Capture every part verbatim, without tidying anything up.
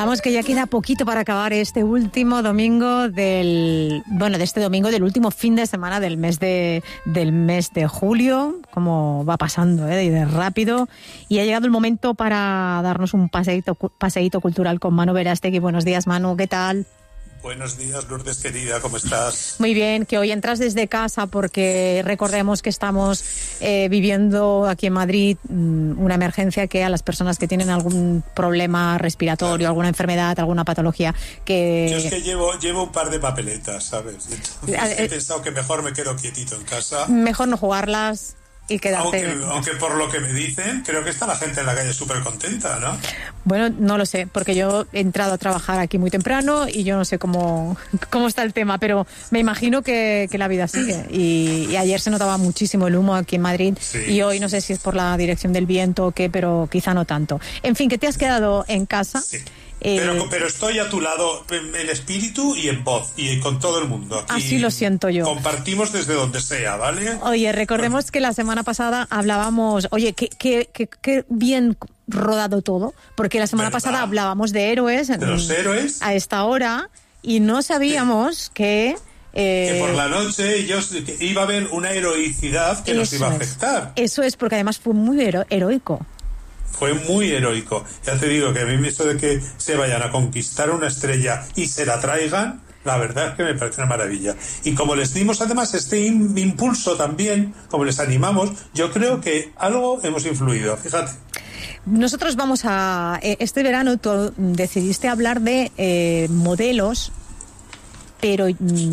Vamos, que ya queda poquito para acabar este último domingo del... Bueno, de este domingo, del último fin de semana del mes de, del mes de julio. Como va pasando, ¿eh? De rápido. Y ha llegado el momento para darnos un paseíto, paseíto cultural con Manu Verástegui. Buenos días, Manu, ¿qué tal? Buenos días, Lourdes, querida, ¿cómo estás? Muy bien, que hoy entras desde casa porque recordemos que estamos eh, viviendo aquí en Madrid mmm, una emergencia que a las personas que tienen algún problema respiratorio, claro, alguna enfermedad, alguna patología que... Yo es que llevo, llevo un par de papeletas, ¿sabes? Entonces, he pensado que mejor me quedo quietito en casa. Mejor no jugarlas y quedarte... Aunque, aunque por lo que me dicen, creo que está la gente en la calle súper contenta, ¿no? Bueno, no lo sé, porque yo he entrado a trabajar aquí muy temprano y yo no sé cómo, cómo está el tema, pero me imagino que, que la vida sigue. Y, y ayer se notaba muchísimo el humo aquí en Madrid, sí, y hoy no sé si es por la dirección del viento o qué, pero quizá no tanto. En fin, que te has quedado en casa. Sí. Pero, eh, pero estoy a tu lado en espíritu y en voz y con todo el mundo. Aquí así lo siento yo. Compartimos desde donde sea, ¿vale? Oye, recordemos que la semana pasada hablábamos... Oye, qué, qué, qué, qué bien rodado todo, porque la semana ¿verdad? pasada hablábamos de héroes. ¿De los héroes? A esta hora, y no sabíamos sí. que... Eh, que por la noche yo, iba a haber una heroicidad que nos iba a afectar. Es, eso es, porque además fue muy hero, heroico. Fue muy heroico. Ya te digo que a mí eso de que se vayan a conquistar una estrella y se la traigan, la verdad es que me parece una maravilla. Y como les dimos además este impulso también, como les animamos, yo creo que algo hemos influido, fíjate. Nosotros vamos a... Este verano tú decidiste hablar de eh, modelos, pero...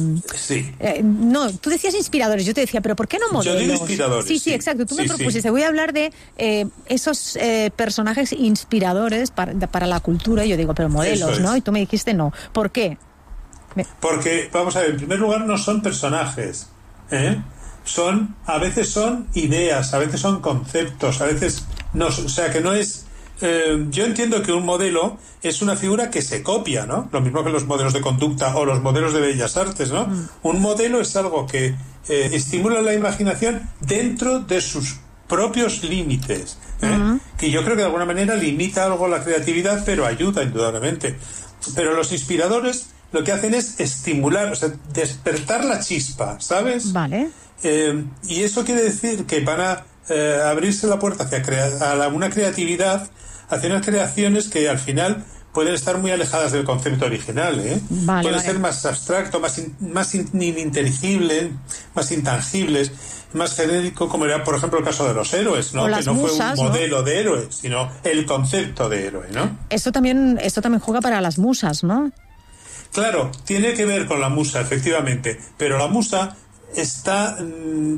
Sí. Eh, no, tú decías inspiradores, yo te decía, pero ¿por qué no modelos? Yo digo inspiradores. Sí, sí, sí, exacto. Tú sí, me propusiste, sí. voy a hablar de eh, esos eh, personajes inspiradores para, para la cultura. Y yo digo, pero modelos, ¿no? Y tú me dijiste no. ¿Por qué? Me... Porque, vamos a ver, en primer lugar no son personajes, ¿eh? Son, a veces son ideas, a veces son conceptos, a veces no, o sea que no es... Eh, yo entiendo que un modelo es una figura que se copia, ¿no? Lo mismo que los modelos de conducta o los modelos de bellas artes, ¿no? Mm. Un modelo es algo que eh, estimula la imaginación dentro de sus propios límites, ¿eh? Uh-huh. Que yo creo que de alguna manera limita algo la creatividad, pero ayuda indudablemente. Pero los inspiradores lo que hacen es estimular, o sea, despertar la chispa, ¿sabes? Vale. Eh, y eso quiere decir que van a eh, abrirse la puerta hacia crea- a la, una creatividad, hacia unas creaciones que al final pueden estar muy alejadas del concepto original, ¿eh? Vale, pueden vale. ser más abstracto, más in, más in, ininteligibles, más intangibles, más genérico, como era por ejemplo el caso de los héroes, ¿no? Que no musas, fue un modelo ¿no? de héroe, sino el concepto de héroe, ¿no? Esto también, esto también juega para las musas, ¿no? Claro, tiene que ver con la musa, efectivamente, pero la musa está mmm,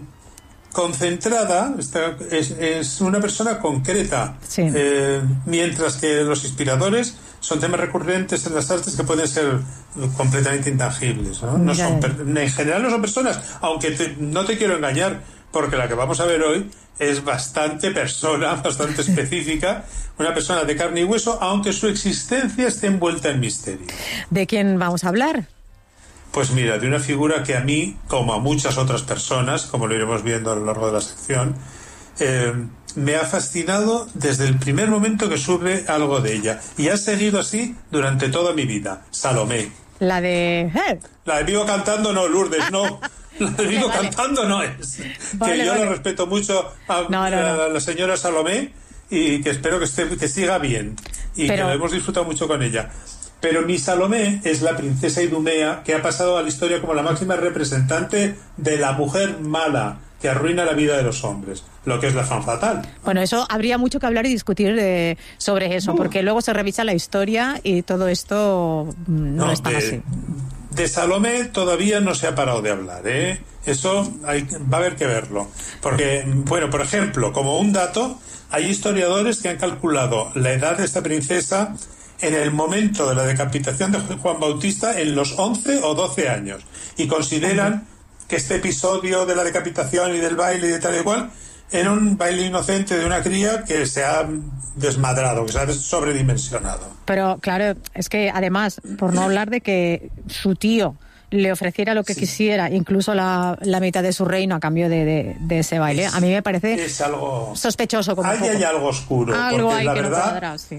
concentrada, está, es, es una persona concreta, sí. eh, mientras que los inspiradores son temas recurrentes en las artes que pueden ser completamente intangibles, ¿no? No son, en general no son personas, aunque te, no te quiero engañar, porque la que vamos a ver hoy es bastante persona, bastante específica, una persona de carne y hueso, aunque su existencia esté envuelta en misterio. ¿De quién vamos a hablar? Pues mira, de una figura que a mí, como a muchas otras personas, como lo iremos viendo a lo largo de la sección, eh, me ha fascinado desde el primer momento que supe algo de ella. Y ha seguido así durante toda mi vida. Salomé. La de... ¿Eh? La de Vivo Cantando no, Lourdes, no. La de Vivo vale, Cantando vale. no es. Vale, que yo vale. la respeto mucho a, no, no, no. a la señora Salomé y que espero que, esté, que siga bien. Y Pero... que lo hemos disfrutado mucho con ella. Pero mi Salomé es la princesa Idumea, que ha pasado a la historia como la máxima representante de la mujer mala que arruina la vida de los hombres, lo que es la femme fatale. Bueno, eso habría mucho que hablar y discutir de, sobre eso, uh. porque luego se revisa la historia y todo esto no, no es tan de, así. De Salomé todavía no se ha parado de hablar, ¿eh? Eso hay, va a haber que verlo. Porque, bueno, por ejemplo, como un dato, hay historiadores que han calculado la edad de esta princesa en el momento de la decapitación de Juan Bautista en los once o doce años y consideran que este episodio de la decapitación y del baile y de tal y cual era un baile inocente de una cría que se ha desmadrado, que se ha sobredimensionado. Pero claro, es que además, por no hablar de que su tío le ofreciera lo que sí. quisiera, incluso la, la mitad de su reino a cambio de, de, de ese baile, es, a mí me parece es algo sospechoso. Como ahí hay algo oscuro, algo porque hay la que verdad no cuadra, sí.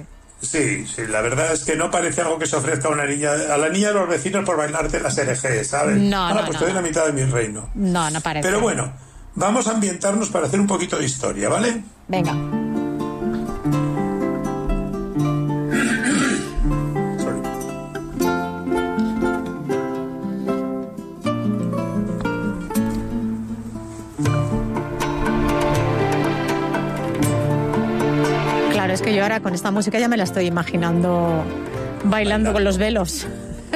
Sí, sí, la verdad es que no parece algo que se ofrezca a una niña, a la niña de los vecinos por bailarte las herejes, ¿sabes? No, ah, no, pues no, te doy no. la mitad de mi reino. No, no parece. Pero bueno, vamos a ambientarnos para hacer un poquito de historia, ¿vale? Venga. Claro, es que yo ahora con esta música ya me la estoy imaginando bailando, bailando. con los velos.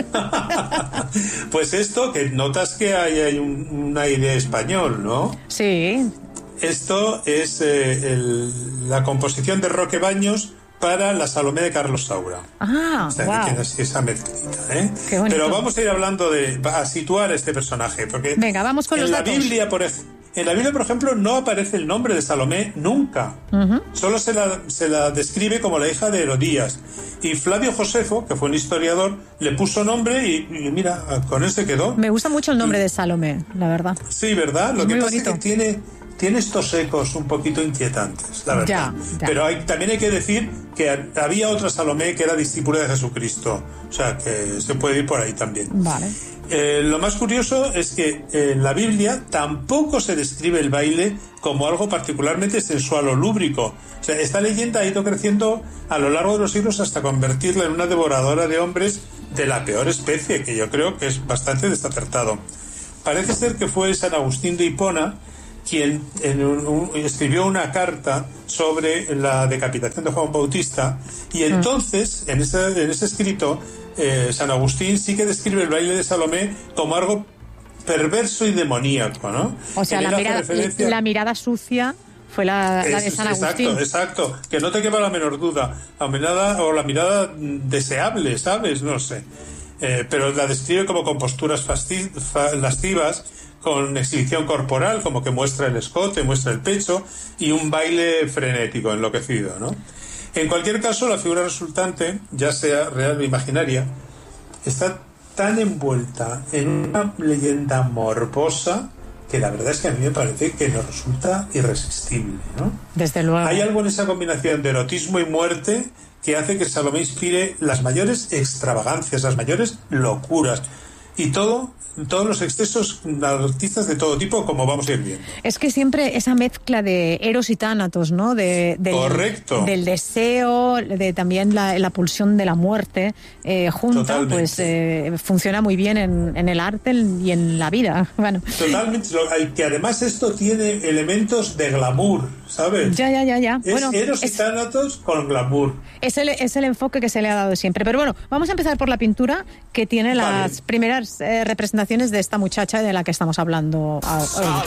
Pues esto, que notas que hay, hay un, un aire español, ¿no? Sí. Esto es eh, el, la composición de Roque Baños para la Salomé de Carlos Saura. Ah, o sea, wow. que tiene así esa mezclita, ¿eh? Qué bonito. Pero vamos a ir hablando de, a situar a este personaje, porque venga, vamos con en los la datos. Biblia, por ejemplo, en la Biblia, por ejemplo, no aparece el nombre de Salomé nunca. Uh-huh. Solo se la, se la describe como la hija de Herodías. Y Flavio Josefo, que fue un historiador, le puso nombre y, y mira, con él se quedó. Me gusta mucho el nombre de Salomé, la verdad. Sí, ¿verdad? Lo es que muy pasa bonito. es que tiene, tiene estos ecos un poquito inquietantes, la verdad. Ya, ya. Pero hay, también hay que decir que había otra Salomé que era discípula de Jesucristo. O sea, que se puede ir por ahí también. Vale. Eh, lo más curioso es que en la Biblia tampoco se describe el baile como algo particularmente sensual o lúbrico. O sea, esta leyenda ha ido creciendo a lo largo de los siglos hasta convertirla en una devoradora de hombres de la peor especie, que yo creo que es bastante desacertado. Parece ser que fue San Agustín de Hipona quien en un, un, escribió una carta sobre la decapitación de Juan Bautista, y entonces en ese, en ese escrito eh, San Agustín sí que describe el baile de Salomé como algo perverso y demoníaco, ¿no? O sea, la, mira, referencia... la mirada sucia fue la, la de San Agustín. Exacto, exacto, que no te quepa la menor duda, la mirada, o la mirada deseable, ¿sabes? No sé, eh, pero la describe como con posturas fasti- fa- lascivas, con exhibición corporal, como que muestra el escote, muestra el pecho, y un baile frenético, enloquecido, ¿no? En cualquier caso, la figura resultante, ya sea real o imaginaria, está tan envuelta en una leyenda morbosa que la verdad es que a mí me parece que nos resulta irresistible, ¿no? Desde luego. Hay algo en esa combinación de erotismo y muerte que hace que Salomé inspire las mayores extravagancias, las mayores locuras, y todo, todos los excesos de artistas de todo tipo, como vamos a ir viendo. Es que siempre esa mezcla de eros y tánatos, ¿no? De, del, Correcto. Del deseo, de también la, la pulsión de la muerte, eh, junta, Totalmente. pues eh, funciona muy bien en, en el arte y en la vida. Bueno. Totalmente. Que además esto tiene elementos de glamour, ¿sabes? Ya, ya, ya, ya. Es bueno, eros es, y tánatos con glamour. Es el, es el enfoque que se le ha dado siempre. Pero bueno, vamos a empezar por la pintura, que tiene vale. las primeras eh, representaciones de esta muchacha de la que estamos hablando hoy.